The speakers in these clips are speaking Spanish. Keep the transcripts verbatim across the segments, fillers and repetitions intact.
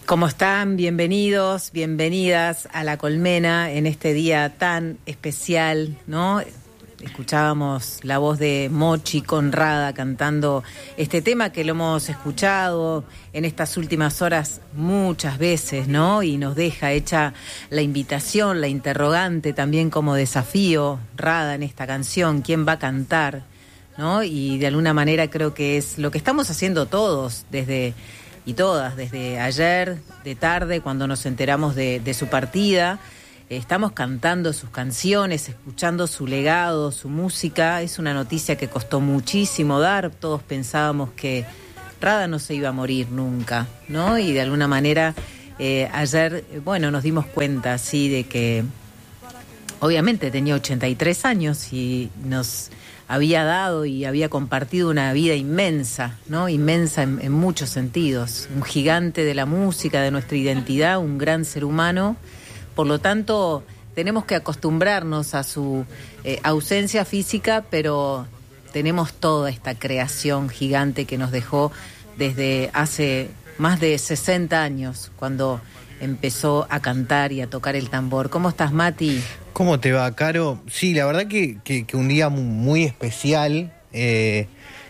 ¿Cómo están? Bienvenidos, bienvenidas a La Colmena en este día tan especial, ¿no? Escuchábamos la voz de Mochi Conrada cantando este tema que lo hemos escuchado en estas últimas horas muchas veces, ¿no? Y nos deja hecha la invitación, la interrogante también como desafío, Rada, en esta canción, ¿quién va a cantar? ¿No? Y de alguna manera creo que es lo que estamos haciendo todos desde... y todas, desde ayer de tarde, cuando nos enteramos de, de su partida, eh, estamos cantando sus canciones, escuchando su legado, su música. Es una noticia que costó muchísimo dar, todos pensábamos que Rada no se iba a morir nunca, ¿no? Y de alguna manera, eh, ayer, bueno, nos dimos cuenta, sí, de que obviamente tenía ochenta y tres años y nos... había dado y había compartido una vida inmensa, ¿no? Inmensa en, en muchos sentidos. Un gigante de la música, de nuestra identidad, un gran ser humano. Por lo tanto, tenemos que acostumbrarnos a su eh, ausencia física, pero tenemos toda esta creación gigante que nos dejó desde hace más de sesenta años, cuando empezó a cantar y a tocar el tambor. ¿Cómo estás, Mati? ¿Cómo te va, Caro? Sí, la verdad que, que, que un día muy especial eh,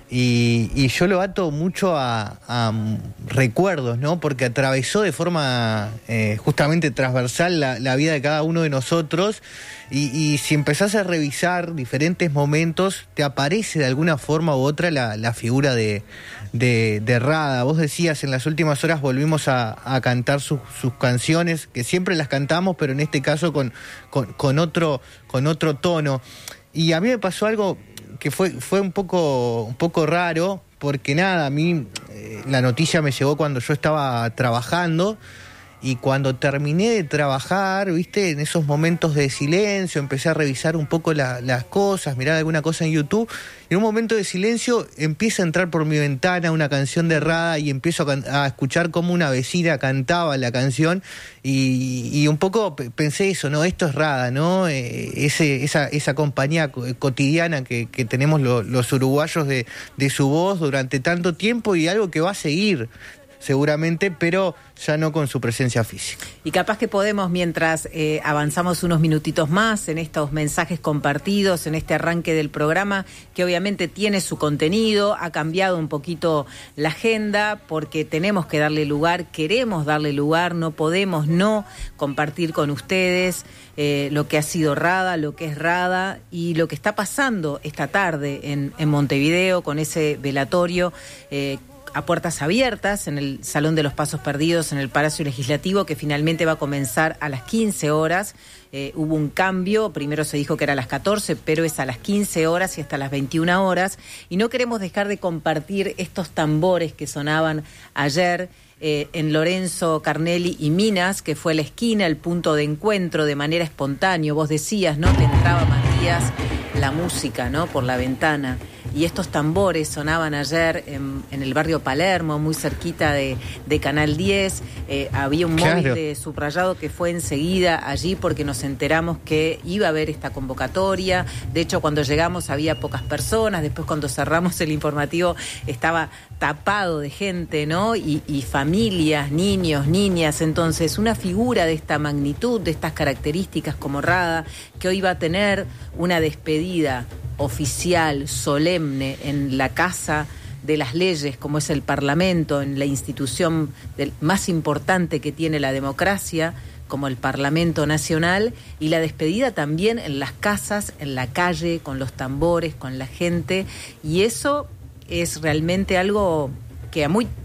y, y yo lo ato mucho a, a recuerdos, ¿no? Porque atravesó de forma eh, justamente transversal la, la vida de cada uno de nosotros y, y si empezás a revisar diferentes momentos, te aparece de alguna forma u otra la, la figura de, de, de Rada. Vos decías, en las últimas horas volvimos a, a cantar sus, sus canciones, que siempre las cantamos, pero en este caso con, con, con, otro, con otro tono. Y a mí me pasó algo que fue, fue un poco, un poco raro, porque nada, a mí eh, la noticia me llegó cuando yo estaba trabajando. Y cuando terminé de trabajar, viste, en esos momentos de silencio, empecé a revisar un poco la, las cosas, mirar alguna cosa en YouTube, y en un momento de silencio empieza a entrar por mi ventana una canción de Rada y empiezo a, can- a escuchar cómo una vecina cantaba la canción, y, y un poco p- pensé eso, ¿no? Esto es Rada, ¿no? Eh, ese, esa, esa compañía co- cotidiana que, que tenemos lo, los uruguayos de, de su voz durante tanto tiempo, y algo que va a seguir seguramente, pero ya no con su presencia física. Y capaz que podemos, mientras eh, avanzamos unos minutitos más en estos mensajes compartidos, en este arranque del programa, que obviamente tiene su contenido, ha cambiado un poquito la agenda, porque tenemos que darle lugar, queremos darle lugar, no podemos no compartir con ustedes eh, lo que ha sido Rada, lo que es Rada y lo que está pasando esta tarde en, en Montevideo con ese velatorio eh, a puertas abiertas en el Salón de los Pasos Perdidos, en el Palacio Legislativo, que finalmente va a comenzar a las quince horas. Eh, hubo un cambio, primero se dijo que era a las catorce, pero es a las quince horas y hasta las veintiuna horas. Y no queremos dejar de compartir estos tambores que sonaban ayer eh, en Lorenzo, Carnelli y Minas, que fue la esquina, el punto de encuentro de manera espontánea. Vos decías, ¿no? Te entraba, Matías, la música, ¿no? Por la ventana. Y estos tambores sonaban ayer en, en el barrio Palermo, muy cerquita de, de Canal diez. Eh, había un Claro. móvil de subrayado que fue enseguida allí porque nos enteramos que iba a haber esta convocatoria. De hecho, cuando llegamos había pocas personas. Después, cuando cerramos el informativo, estaba tapado de gente, ¿no? Y, y familias, niños, niñas. Entonces, una figura de esta magnitud, de estas características como Rada, que hoy va a tener una despedida oficial, solemne, en la Casa de las Leyes, como es el Parlamento, en la institución del, más importante que tiene la democracia, como el Parlamento Nacional, y la despedida también en las casas, en la calle, con los tambores, con la gente, y eso es realmente algo que a muy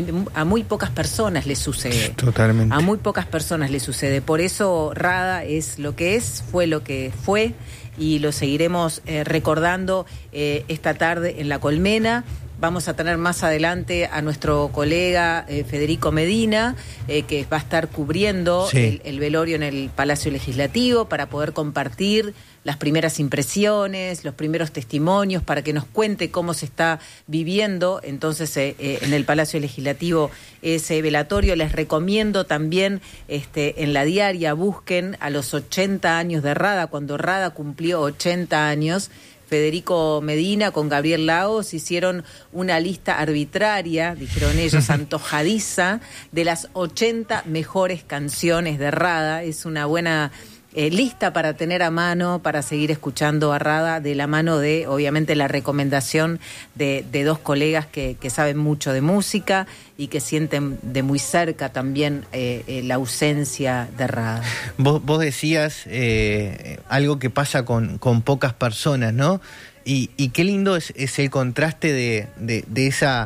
a muy pocas personas le sucede. Totalmente. A muy pocas personas le sucede. Por eso Rada es lo que es, fue lo que fue, y lo seguiremos eh, recordando eh, esta tarde en La Colmena. Vamos a tener más adelante a nuestro colega eh, Federico Medina, eh, que va a estar cubriendo sí. el, el velorio en el Palacio Legislativo para poder compartir las primeras impresiones, los primeros testimonios, para que nos cuente cómo se está viviendo entonces eh, eh, en el Palacio Legislativo ese velatorio. Les recomiendo también este, en la diaria, busquen a los ochenta años de Rada, cuando Rada cumplió ochenta años. Federico Medina con Gabriel Lagos hicieron una lista arbitraria, dijeron ellos, antojadiza, de las ochenta mejores canciones de Rada. Es una buena eh, lista para tener a mano, para seguir escuchando a Rada, de la mano de, obviamente, la recomendación de, de dos colegas que, que saben mucho de música y que sienten de muy cerca también eh, eh, la ausencia de Rada. Vos, vos decías eh, algo que pasa con, con pocas personas, ¿no? Y, y qué lindo es, es el contraste de, de, de esa...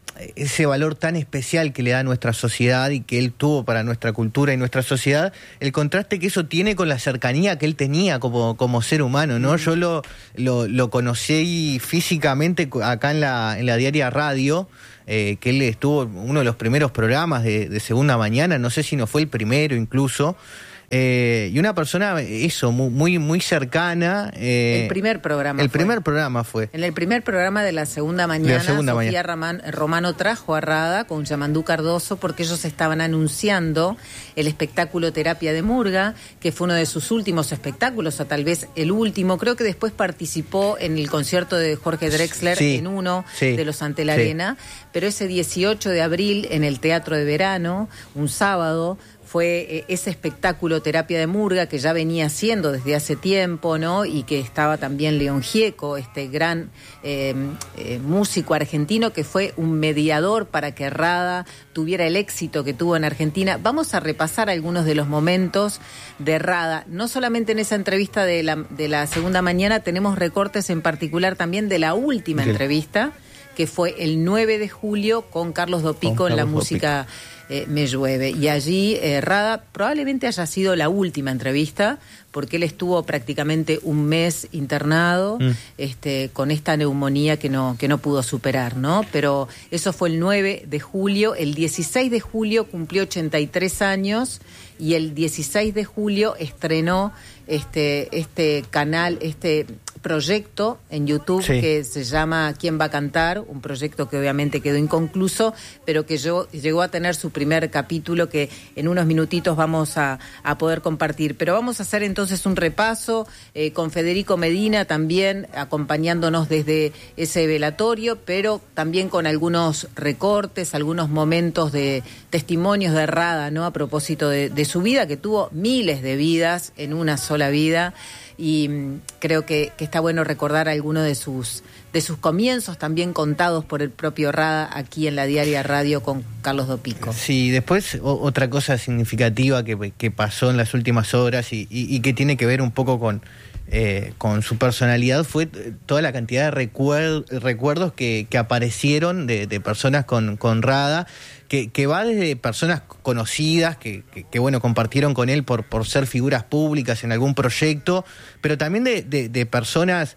ese valor tan especial que le da a nuestra sociedad y que él tuvo para nuestra cultura y nuestra sociedad, el contraste que eso tiene con la cercanía que él tenía como, como ser humano, ¿no? Yo lo, lo, lo conocí físicamente acá en la, en la Diaria Radio, eh, que él estuvo en uno de los primeros programas de, de Segunda Mañana, no sé si no fue el primero incluso. Eh, y una persona, eso, muy muy, muy cercana. Eh, el primer programa El fue. primer programa fue. En el primer programa de la Segunda Mañana, la segunda Sofía mañana. Raman, Romano trajo a Rada con Yamandú Cardoso porque ellos estaban anunciando el espectáculo Terapia de Murga, que fue uno de sus últimos espectáculos, o tal vez el último. Creo que después participó en el concierto de Jorge Drexler, sí, en uno sí, de los Ante la sí. Arena, pero ese dieciocho de abril en el Teatro de Verano, un sábado, fue eh, ese espectáculo Terapia de Murga que ya venía haciendo desde hace tiempo, ¿no? Y que estaba también León Gieco, este gran eh, eh, músico argentino que fue un mediador para que Rada tuviera el éxito que tuvo en Argentina. Vamos a repasar algunos de los momentos de Rada. No solamente en esa entrevista de la, de la Segunda Mañana, tenemos recortes en particular también de la última sí. entrevista, que fue el nueve de julio con Carlos Dopico en la Carlos música eh, Me Llueve. Y allí eh, Rada probablemente haya sido la última entrevista, porque él estuvo prácticamente un mes internado mm. este, con esta neumonía que no, que no pudo superar, ¿no? Pero eso fue el nueve de julio. El dieciséis de julio cumplió ochenta y tres años y el dieciséis de julio estrenó este, este canal, este proyecto en YouTube sí. que se llama ¿Quién va a cantar? Un proyecto que obviamente quedó inconcluso, pero que llegó, llegó a tener su primer capítulo que en unos minutitos vamos a, a poder compartir. Pero vamos a hacer entonces un repaso eh, con Federico Medina también acompañándonos desde ese velatorio, pero también con algunos recortes, algunos momentos de testimonios de Rada, ¿no? A propósito de, de su vida, que tuvo miles de vidas en una sola vida. Y creo que, que está bueno recordar algunos de sus de sus comienzos, también contados por el propio Rada aquí en la Diaria Radio con Carlos Dopico. Sí, después o, otra cosa significativa que, que pasó en las últimas horas y, y, y que tiene que ver un poco con, eh, con su personalidad fue toda la cantidad de recuer, recuerdos que, que aparecieron de, de personas con, con Rada, que, que va desde personas conocidas que, que, que bueno, compartieron con él por, por ser figuras públicas en algún proyecto, pero también de, de, de personas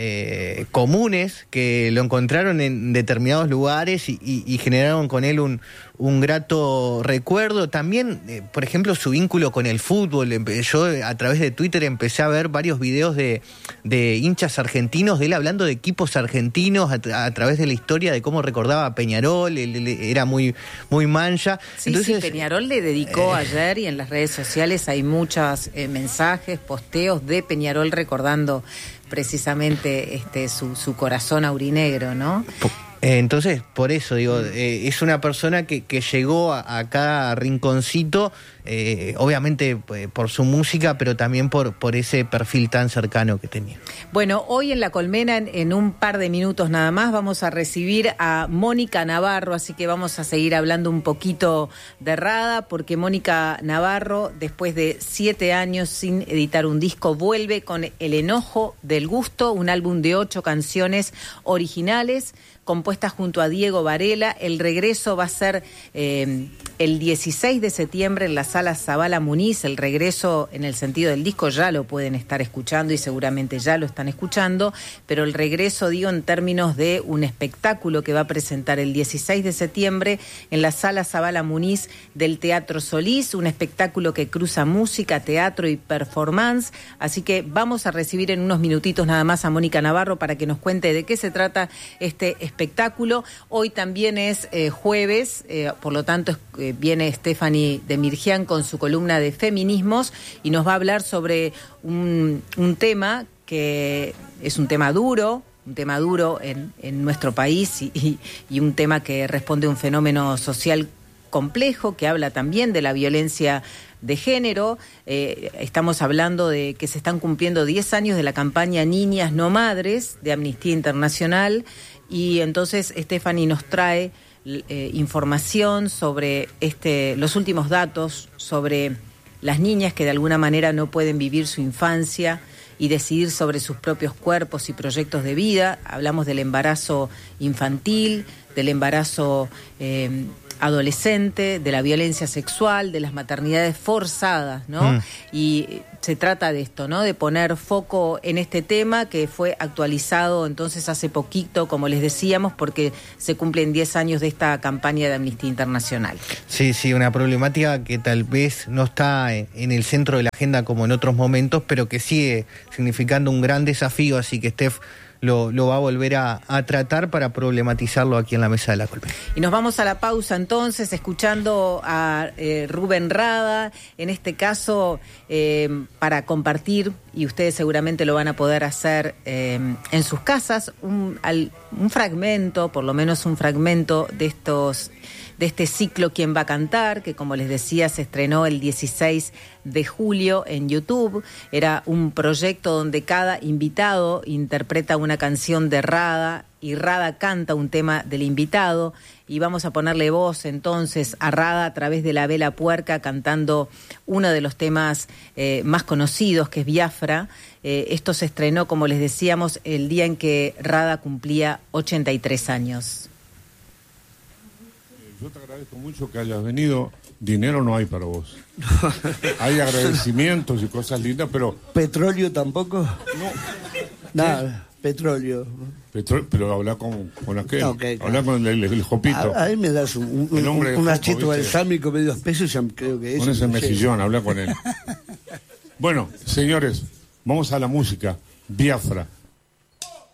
eh, comunes que lo encontraron en determinados lugares y, y, y generaron con él un, un grato recuerdo. También, eh, por ejemplo, su vínculo con el fútbol. Yo a través de Twitter empecé a ver varios videos de, de hinchas argentinos, de él hablando de equipos argentinos a, a través de la historia, de cómo recordaba a Peñarol. Él, él era muy, muy mancha. Sí, Entonces, sí, Peñarol le dedicó eh, ayer, y en las redes sociales hay muchos eh, mensajes, posteos de Peñarol recordando precisamente este su, su corazón aurinegro, ¿no? Entonces, por eso digo, eh, es una persona que, que llegó a, a cada rinconcito, eh, obviamente eh, por su música, pero también por, por ese perfil tan cercano que tenía. Bueno, hoy en La Colmena, en, en un par de minutos nada más, vamos a recibir a Mónica Navarro, así que vamos a seguir hablando un poquito de Rada, porque Mónica Navarro, después de siete años sin editar un disco, vuelve con El Enojo del Gusto, un álbum de ocho canciones originales, compuestas junto a Diego Varela. El regreso va a ser eh, el dieciséis de septiembre en la Sala Zabala Muniz. El regreso en el sentido del disco ya lo pueden estar escuchando y seguramente ya lo están escuchando, pero el regreso, digo, en términos de un espectáculo que va a presentar el dieciséis de septiembre en la Sala Zabala Muniz del Teatro Solís, un espectáculo que cruza música, teatro y performance. Así que vamos a recibir en unos minutitos nada más a Mónica Navarro para que nos cuente de qué se trata este espectáculo. espectáculo. Hoy también es eh, jueves, eh, por lo tanto eh, viene Stephanie de Mirjian con su columna de feminismos y nos va a hablar sobre un, un tema que es un tema duro, un tema duro en, en nuestro país y, y, y un tema que responde a un fenómeno social complejo, que habla también de la violencia de género. Eh, estamos hablando de que se están cumpliendo diez años de la campaña Niñas no Madres de Amnistía Internacional, y entonces Stephanie nos trae eh, información sobre este, los últimos datos sobre las niñas que de alguna manera no pueden vivir su infancia y decidir sobre sus propios cuerpos y proyectos de vida. Hablamos del embarazo infantil, del embarazo eh, adolescente, de la violencia sexual, de las maternidades forzadas, ¿no? Mm. Y se trata de esto, ¿no? De poner foco en este tema que fue actualizado entonces hace poquito, como les decíamos, porque se cumplen diez años de esta campaña de Amnistía Internacional. Sí, sí, una problemática que tal vez no está en el centro de la agenda como en otros momentos, pero que sigue significando un gran desafío, así que Steph Lo, lo va a volver a, a tratar para problematizarlo aquí en la Mesa de la Colmena. Y nos vamos a la pausa entonces, escuchando a eh, Rubén Rada, en este caso eh, para compartir, y ustedes seguramente lo van a poder hacer eh, en sus casas, un, al, un fragmento, por lo menos un fragmento de estos... de este ciclo ¿Quién va a cantar?, que como les decía se estrenó el dieciséis de julio en YouTube. Era un proyecto donde cada invitado interpreta una canción de Rada y Rada canta un tema del invitado, y vamos a ponerle voz entonces a Rada a través de La Vela Puerca cantando uno de los temas eh, más conocidos, que es Biafra. Eh, esto se estrenó, como les decíamos, el día en que Rada cumplía ochenta y tres años. Yo te agradezco mucho que hayas venido. Dinero no hay para vos. Hay agradecimientos y cosas lindas, pero... ¿Petróleo tampoco? No. Nada, petróleo. Petro... Pero habla con, con aquel. Okay, habla con el, el, el Jopito. A, a él me das un, un, un, un achito balsámico medio espeso y ya creo que es... Con ese mejillón, sí. Habla con él. Bueno, señores, vamos a la música. Biafra.